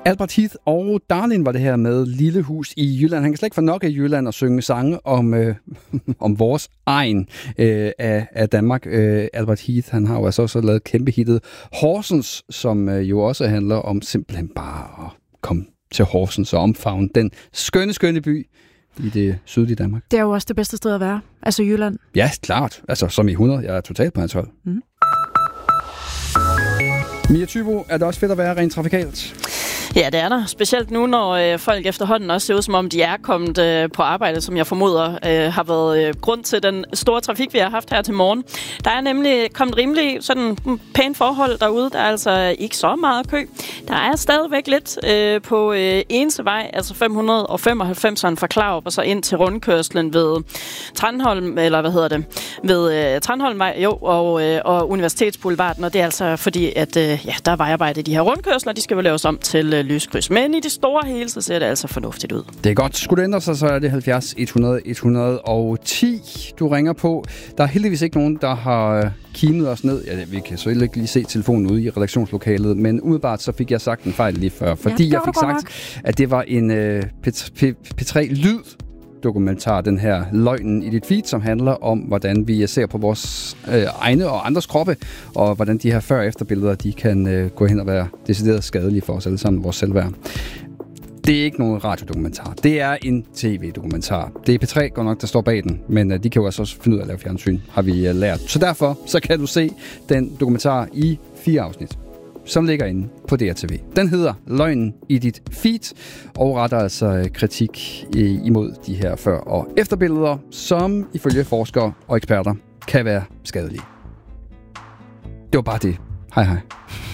Albert Heath og Darlin var det her med Lille Hus i Jylland. Han kan slet ikke få nok af Jylland og synge sange om vores egen af Danmark. Albert Heath, han har jo altså også lavet kæmpe hittet Horsens, som jo også handler om simpelthen bare at komme til Horsens og omfavne den skønne by i det sydlige Danmark. Det er jo også det bedste sted at være, altså Jylland. Ja, klart. Altså som i 100. Jeg er totalt på hans hold. Mm. Mia Thybo, er det også fedt at være rent trafikalt? Ja, det er der. Specielt nu, når folk efterhånden også ser ud, som om de er kommet på arbejde, som jeg formoder har været grund til den store trafik, vi har haft her til morgen. Der er nemlig kommet rimelig sådan pænt forhold derude. Der er altså ikke så meget kø. Der er stadigvæk lidt på Enesevej, altså 595'eren fra Klarup, og så ind til rundkørslen ved Tranholm, eller hvad hedder det? Ved Tranholmvej, jo, og Universitetsboulevarden, og det er altså fordi, at der er vejarbejde i de her rundkørsler, de skal jo laves om til lyskryds. Men i det store hele, så ser det altså fornuftigt ud. Det er godt. Skulle det ændre sig, så er det 70 100 110, du ringer på. Der er heldigvis ikke nogen, der har kimet os ned. Ja, vi kan så ikke lige se telefonen ude i redaktionslokalet, men umiddelbart så fik jeg sagt en fejl lige før, fordi jeg fik sagt, at det var en P3 Lyd dokumentar, den her Løgnen i dit feed, som handler om, hvordan vi ser på vores egne og andres kroppe, og hvordan de her før- og efterbilleder, de kan gå hen og være decideret skadelige for os alle sammen, vores selvværd. Det er ikke nogen radiodokumentar. Det er en tv-dokumentar. Det er P3 godt nok, der står bag den, men de kan jo også finde ud af at lave fjernsyn, har vi lært. Så derfor så kan du se den dokumentar i 4 afsnit, som ligger inde på DRTV. Den hedder Løgnen i dit feed, og retter altså kritik imod de her før- og efterbilleder, som ifølge forskere og eksperter kan være skadelige. Det var bare det. Hej hej.